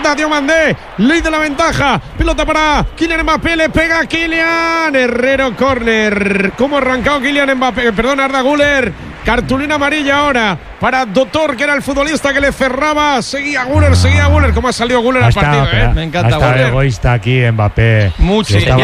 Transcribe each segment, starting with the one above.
pelota, Diomandé, ley de la ventaja, pelota para Kylian Mbappé, le pega Kylian, Herrero, córner. ¿Cómo ha arrancado Kylian Mbappé? Perdón, Arda Güler. Cartulina amarilla ahora para Dotor, que era el futbolista que le cerraba. Seguía Güler. ¿Cómo ha salido Güler al partido? Me encanta Güler. Egoísta aquí Mbappé. Mucho. Güler,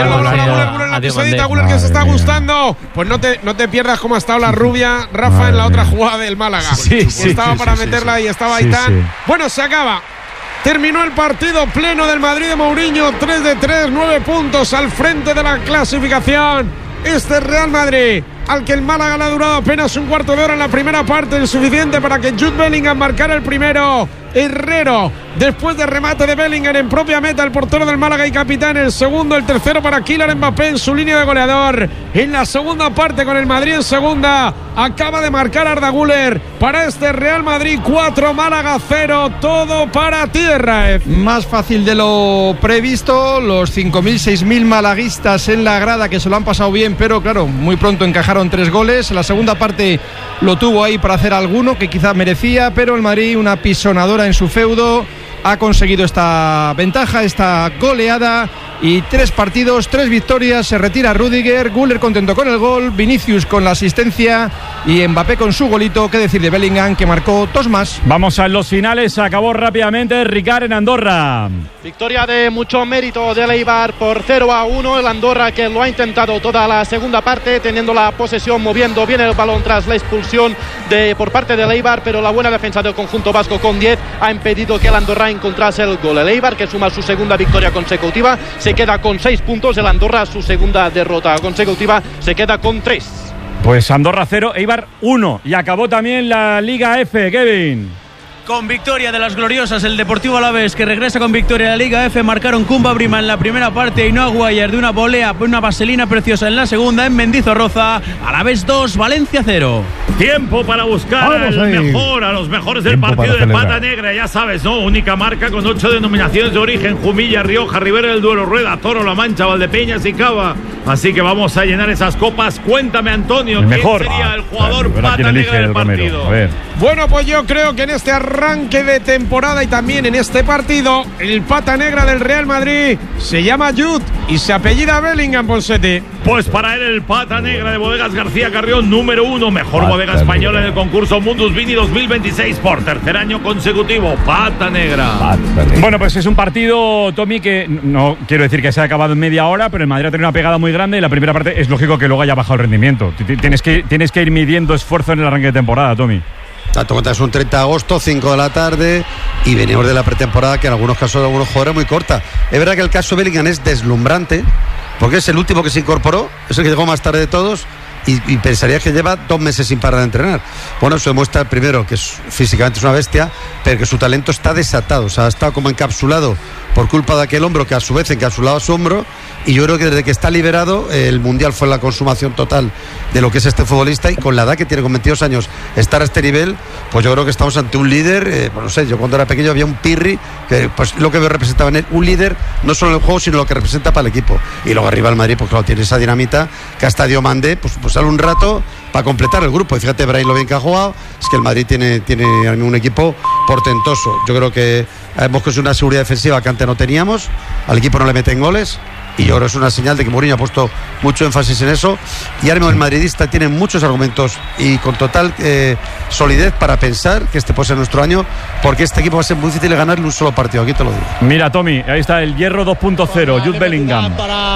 la pisadita, Güler, que se está gustando. Pues no te pierdas cómo ha estado la rubia Rafa en la otra jugada del Málaga. Estaba para meterla y estaba Aitán. Bueno, se acaba. Terminó el partido pleno del Madrid de Mourinho. 3 de 3, 9 puntos al frente de la clasificación. Este Real Madrid, al que el Málaga le ha durado apenas un cuarto de hora en la primera parte, el suficiente para que Jude Bellingham marcara el primero. Herrero, después de remate de Bellingham en propia meta, el portero del Málaga y capitán, el segundo, el tercero para Kylian Mbappé en su línea de goleador. En la segunda parte, con el Madrid en segunda, acaba de marcar Arda Güler para este Real Madrid 4, Málaga 0, todo para tierra. Más fácil de lo previsto, los 5.000, 6.000 malaguistas en la grada que se lo han pasado bien, pero claro, muy pronto encajaron 3 goles. En la segunda parte lo tuvo ahí para hacer alguno que quizá merecía, pero el Madrid, una pisonadora en su feudo, ha conseguido esta ventaja, esta goleada, y 3 partidos, 3 victorias. Se retira Rüdiger, Güler contento con el gol, Vinicius con la asistencia y Mbappé con su golito. Qué decir de Bellingham, que marcó 2 más. Vamos a los finales, se acabó rápidamente. Ricard en Andorra. Victoria de mucho mérito del Eibar por 0-1. El Andorra, que lo ha intentado toda la segunda parte, teniendo la posesión, moviendo bien el balón tras la expulsión por parte del Eibar, pero la buena defensa del conjunto vasco con 10 ha impedido que el Andorra encontrase el gol. El Eibar, que suma su segunda victoria consecutiva, se queda con 6 puntos. El Andorra, su segunda derrota consecutiva, se queda con 3. Pues Andorra 0, Eibar 1. Y acabó también la Liga F, Kevin. Con victoria de las gloriosas, el Deportivo Alavés, que regresa con victoria a la Liga F. Marcaron Kumba Brima en la primera parte y Noah Guayer de una volea, una vaselina preciosa en la segunda en Mendizorroza. Alavés 2, Valencia 0. Tiempo para buscar a los mejores del partido de Pata Negra. Ya sabes, ¿no? Única marca con 8 denominaciones de origen: Jumilla, Rioja, Ribera del Duero, Rueda, Toro, La Mancha, Valdepeñas y Cava. Así que vamos a llenar esas copas. Cuéntame, Antonio, ¿quién sería el jugador Pata Negra del partido? A ver. Bueno, pues yo creo que en este arranque de temporada y también en este partido, el Pata Negra del Real Madrid se llama Jude y se apellida Bellingham, Ponseti. Pues para él, el Pata Negra de Bodegas García Carrión, número 1, mejor bodega española en el concurso Mundus Vini 2026 por tercer año consecutivo. Pata Negra. Bueno, pues es un partido, Tommy, que no quiero decir que se ha acabado en media hora, pero el Madrid ha tenido una pegada muy grande y la primera parte es lógico que luego haya bajado el rendimiento. Tienes que ir midiendo esfuerzo en el arranque de temporada, Tommy. Tanto cuenta, es un 30 de agosto, 5 de la tarde, y venimos de la pretemporada, que en algunos casos de algunos jugadores muy corta. Es verdad que el caso de Bellingham es deslumbrante, porque es el último que se incorporó, es el que llegó más tarde de todos, y pensaría que lleva 2 meses sin parar de entrenar. Bueno, eso demuestra primero que físicamente es una bestia, pero que su talento está desatado, o sea, ha estado como encapsulado por culpa de aquel hombro que a su vez encapsulaba su hombro, y yo creo que desde que está liberado, el Mundial fue la consumación total de lo que es este futbolista, y con la edad que tiene, con 22 años, estar a este nivel, pues yo creo que estamos ante un líder. Pues no sé, yo cuando era pequeño había un Pirri, que pues lo que representaba en él, un líder, no solo en el juego, sino lo que representa para el equipo. Y luego arriba el Madrid, pues claro, tiene esa dinamita, que hasta Diomandé, pues sale un rato para completar el grupo. Y fíjate, Brahim, lo bien que ha jugado, es que el Madrid tiene un equipo portentoso. Yo creo que hemos conseguido una seguridad defensiva que antes no teníamos, al equipo no le meten goles, y yo creo que es una señal de que Mourinho ha puesto mucho énfasis en eso, y ahora mismo el madridista tiene muchos argumentos y con total solidez para pensar que este puede ser nuestro año, porque este equipo va a ser muy difícil de ganarle un solo partido, aquí te lo digo. Mira, Tommy, ahí está el Hierro 2.0, Jude Bellingham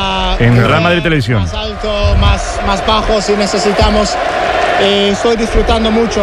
en Real Madrid Televisión. Más alto, más bajo si necesitamos. Estoy disfrutando mucho,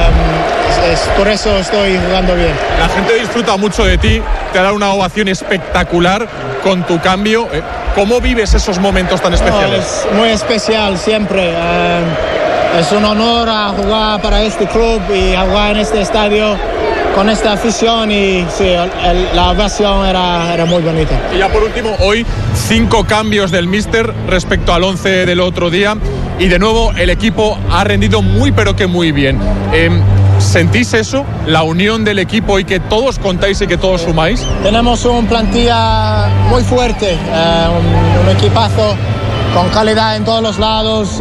por eso estoy jugando bien. La gente disfruta mucho de ti, te ha dado una ovación espectacular con tu cambio. ¿Cómo vives esos momentos tan especiales? Es muy especial siempre. Es un honor a jugar para este club y a jugar en este estadio con esta afición, y sí, la ovación era muy bonita. Y ya por último, hoy 5 cambios del míster respecto al 11 del otro día, y de nuevo el equipo ha rendido muy pero que muy bien. ¿Sentís eso? La unión del equipo y que todos contáis y que todos sumáis. Tenemos una plantilla muy fuerte, un equipazo con calidad en todos los lados.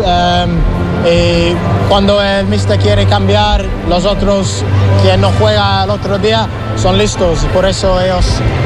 Y cuando el míster quiere cambiar, los otros que no juegan el otro día son listos, por eso ellos